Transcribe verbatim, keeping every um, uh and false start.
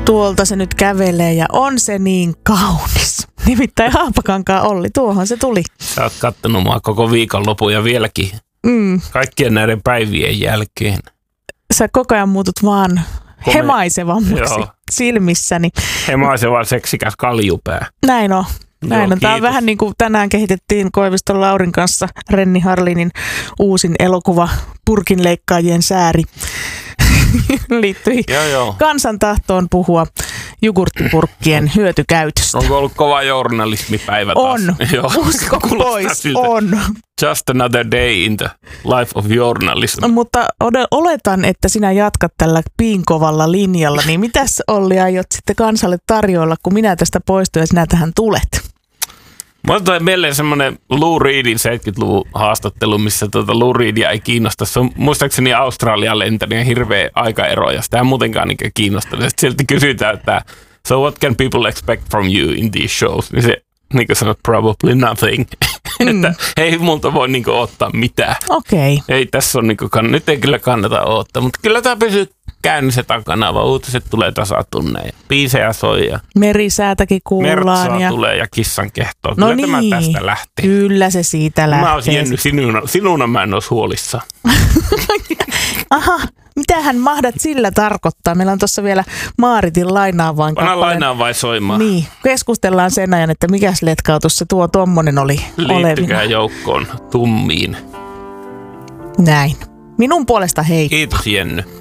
Tuolta se nyt kävelee ja on se niin kaunis. Nimittäin Haapakankaan Olli, tuohon se tuli. Sä oot kattonut mua koko viikonlopun ja vieläkin Mm. kaikkien näiden päivien jälkeen. Sä koko ajan muutut vaan Home- hemaisevammaksi Joo. silmissäni. Hemaiseva seksikäs kaljupää. Näin on. Näin Joo, on. Tämä on kiitos. vähän niin kuin tänään kehitettiin Koiviston Laurin kanssa Renni Harlinin uusin elokuva Purkinleikkaajien sääri. Liittyi Joo, joo. kansan tahtoon puhua jogurttipurkkien hyötykäytöstä. Onko ollut kova journalismipäivä taas? On. Joo. Usko Kuulostaa pois. siltä. On. Just another day in the life of journalism. No, mutta oletan, että sinä jatkat tällä piinkovalla linjalla, niin mitäs Olli aiot sitten kansalle tarjoilla, kun minä tästä poistun ja sinä tähän tulet? Mulla tulee mieleen semmoinen Lou Reedin seitsemänkymmentäluvun haastattelu, missä tuota Lou Reedia ei kiinnosta. Se on muistaakseni Australian lentänyt ja hirveä aikaero, ja sitä ei muutenkaan niin kiinnostanut. Sitten silti kysytään, että so what can people expect from you in these shows? Niin se niin kuin sanot, probably nothing. Mm. Että ei multa voi niin ottaa mitään. Okei. Okay. Ei tässä on, niin kuin, kann- nyt ei kyllä kannata ottaa, mutta kyllä tämä pysyy käynnissä takana, vaan uutiset tulee tasatunne ja biisejä soi ja Merisäätäkin kuullaan. mertsaa Ja... tulee ja kissan kehtoa. No Kyllä niin. tämä tästä lähtee. Kyllä se siitä lähtee. Mä olisin Jenny, sinuna, sinuna mä en olisi huolissaan. Aha, mitähän mahdat sillä tarkoittaa? Meillä on tuossa vielä Maaritin lainaavaan Panna lainaan vai soimaan? Niin, keskustellaan sen ajan, että mikäs letkautus se tuo tommonen oli Liittykää olevina. joukkoon tummiin. Näin. Minun puolesta hei. Kiitos Jenny.